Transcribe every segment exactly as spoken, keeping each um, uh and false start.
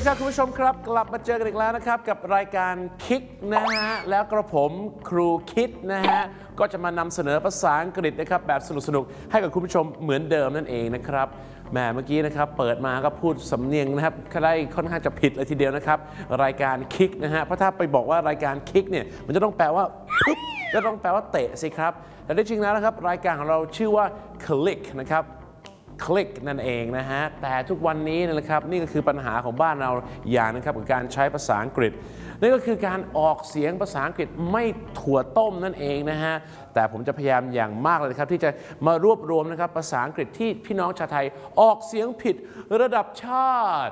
ครับคุณผู้ชมครับกลับมาเจอกันอีกแล้วนะครับกับรายการคิกนะฮะแล้วกระผมครูคิดนะฮะก็จะมานำเสนอภาษาอังกฤษนะครับแบบสนุกๆให้กับคุณผู้ชมเหมือนเดิมนั่นเองนะครับแหมเมื่อกี้นะครับเปิดมาก็พูดสำเนียงนะครับได้ค่อนข้างจะผิดเลยทีเดียวนะครับรายการคิกนะฮะเพราะถ้าไปบอกว่ารายการคิกเนี่ยมันจะต้องแปลว่าปุ๊บจะต้องแปลว่าเตะสิครับแต่ที่จริงแล้วนะครับรายการของเราชื่อว่า Click นะครับคลิกนั่นเองนะฮะแต่ทุกวันนี้นะครับนี่ก็คือปัญหาของบ้านเราอย่างนะครับกับการใช้ภาษาอังกฤษนั่นก็คือการออกเสียงภาษาอังกฤษไม่ถั่วต้มนั่นเองนะฮะแต่ผมจะพยายามอย่างมากเลยครับที่จะมารวบรวมนะครับภาษาอังกฤษที่พี่น้องชาวไทยออกเสียงผิดระดับชาติ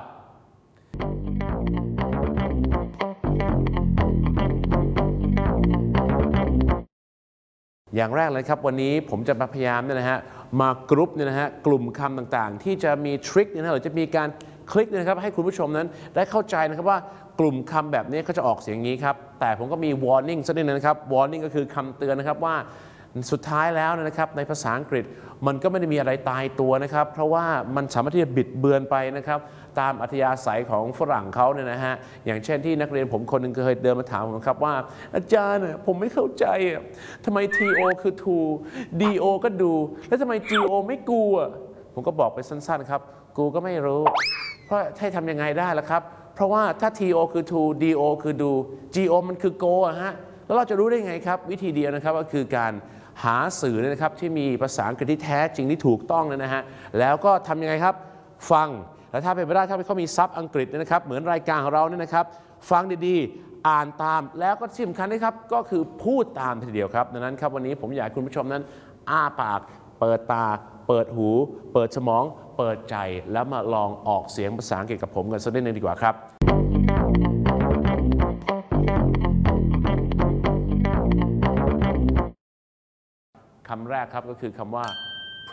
อย่างแรกเลยครับวันนี้ผมจะพยายามเนี่ยนะฮะมากรุ๊ปเนี่ยนะฮะกลุ่มคำต่างๆที่จะมีทริคเนี่ยนะหรือจะมีการคลิกนะครับให้คุณผู้ชมนั้นได้เข้าใจนะครับว่ากลุ่มคำแบบนี้เขาจะออกเสียงอย่างนี้ครับแต่ผมก็มี warning สักนิดนึงนะครับ warning ก็คือคำเตือนนะครับว่าสุดท้ายแล้วนะครับในภาษาอังกฤษมันก็ไม่ได้มีอะไรตายตัวนะครับเพราะว่ามันสามารถที่จะบิดเบือนไปนะครับตามอัธยาศัยของฝรั่งเขาเนี่ยนะฮะอย่างเช่นที่นักเรียนผมคนหนึ่งเคยเดินมาถามผมครับว่าอาจารย์ผมไม่เข้าใจทำไม ที โอ คือ to ดี โอ ก็ดูแล้วทำไม จี โอ ไม่กูอ่ะผมก็บอกไปสั้นๆครับกูก็ไม่รู้เพราะให้ทำยังไงได้ล่ะครับเพราะว่าถ้า ที โอ คือ to ดี โอ คือดู จี โอ มันคือ go อะฮะแล้วเราจะรู้ได้ไงครับวิธีเดียวนะครับก็คือการหาสื่อนะครับที่มีภาษาอังกฤษที่แท้จริงที่ถูกต้องนะฮะแล้วก็ทำยังไงครับฟังแล้วถ้าเป็นไปได้ถ้าเขามีซับอังกฤษนะครับเหมือนรายการของเราเนี่ยนะครับฟังดีๆอ่านตามแล้วก็ที่สำคัญนะครับก็คือพูดตามทีเดียวครับดังนั้นครับวันนี้ผมอยากให้คุณผู้ชมนั้นอ้าปากเปิดตาเปิดหูเปิดสมองเปิดใจแล้วมาลองออกเสียงภาษาอังกฤษกับผมกันสักนิดนึงดีกว่าครับคำแรกครับก็คือคำว่า